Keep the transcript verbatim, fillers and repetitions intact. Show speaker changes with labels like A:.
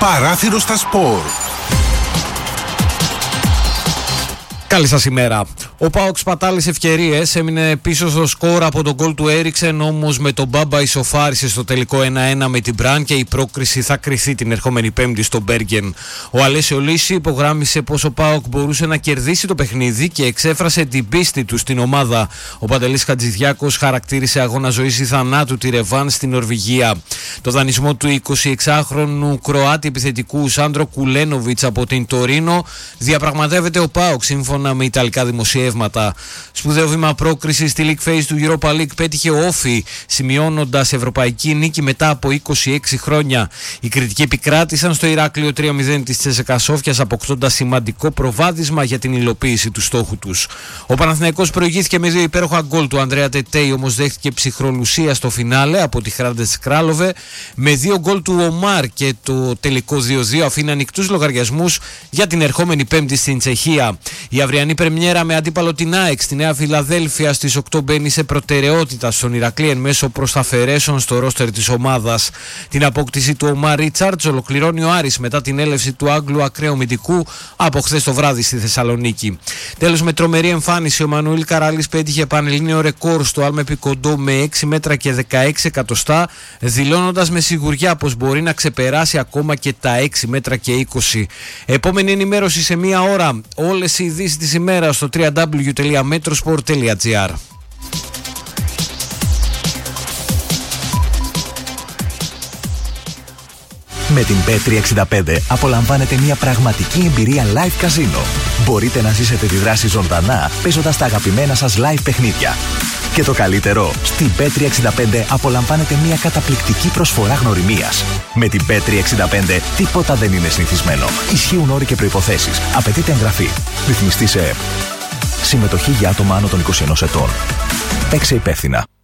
A: Παράθυρο στα σπορ.
B: Καλή σας ημέρα. Ο ΠΑΟΚ σπατάλησε ευκαιρίες, έμεινε πίσω στο σκορ από τον γκολ του Έριξεν, όμως με τον Μπάμπα ισοφάρισε στο τελικό ένα ένα με την Μπραν και η πρόκριση θα κριθεί την ερχόμενη Πέμπτη στο Μπέργεν. Ο Αλέσιο Λύση υπογράμμισε πως ο ΠΑΟΚ μπορούσε να κερδίσει το παιχνίδι και εξέφρασε την πίστη του στην ομάδα. Ο Παντελής Χατζηδιάκος χαρακτήρισε αγώνα ζωής ή θανάτου τη Ρεβάν στην Νορβηγία. Το δανεισμό του εικοσιεξάχρονου Κροάτη επιθετικού Σάντρο Κουλένοβιτς από την Τωρίνο διαπραγματεύεται ο ΠΑΟΚ σύμφωνα με ιταλικά δημοσιεύματα. Σπουδαίο βήμα πρόκριση στη League Phase του Europa League πέτυχε ο Όφι, σημειώνοντας ευρωπαϊκή νίκη μετά από είκοσι έξι χρόνια. Οι κριτικοί επικράτησαν στο Ηράκλειο τρία μηδέν της Τσέσσεκα Σόφιας, αποκτώντας σημαντικό προβάδισμα για την υλοποίηση του στόχου τους. Ο Παναθηναϊκός προηγήθηκε με δύο υπέροχα γκολ του Ανδρέα Τετέι, όμως δέχτηκε ψυχρολουσία στο φινάλε από τη Χράντες Κράλοβε. Με δύο γκολ του Ομάρ και το τελικό δύο δύο αφήνει ανοιχτούς λογαριασμούς για την ερχόμενη Πέμπτη στην Τσεχία. Η αυριανή πρεμιέρα με αντίπαλο την ΑΕΚ στη Νέα Φιλαδέλφια στις οκτώ μπαίνει σε προτεραιότητα στον Ηρακλή εν μέσω προσταφαιρέσεων στο ρόστερ της ομάδας. Την απόκτηση του Ομάρ Ρίτσαρτς ολοκληρώνει ο Άρης μετά την έλευση του Άγγλου ακραίου αμυντικού από χθες το βράδυ στη Θεσσαλονίκη. Τέλος, με τρομερή εμφάνιση ο Μανουήλ Καράλης πέτυχε πανελλήνιο ρεκόρ στο άλμα επικοντό με έξι μέτρα και δεκαέξι εκατοστά, δηλώνοντας με σιγουριά πως μπορεί να ξεπεράσει ακόμα και τα έξι μέτρα και είκοσι. Επόμενη ενημέρωση σε μία ώρα. Όλες οι ειδήσεις της ημέρας στο double-u double-u double-u τελεία metrosport τελεία gr.
C: Με την μπετ τριακόσια εξήντα πέντε απολαμβάνετε μια πραγματική εμπειρία live καζίνο. Μπορείτε να ζήσετε τη δράση ζωντανά παίζοντας τα αγαπημένα σας live παιχνίδια. Και το καλύτερο, στην μπετ τριακόσια εξήντα πέντε απολαμβάνετε μια καταπληκτική προσφορά γνωριμίας. Με την μπετ τριακόσια εξήντα πέντε τίποτα δεν είναι συνηθισμένο. Ισχύουν όροι και προϋποθέσεις. Απαιτείται εγγραφή. Ρυθμιστή σε ΕΕΠ. Συμμετοχή για άτομα άνω των είκοσι ενός ετών. Παίξε υπεύθυνα.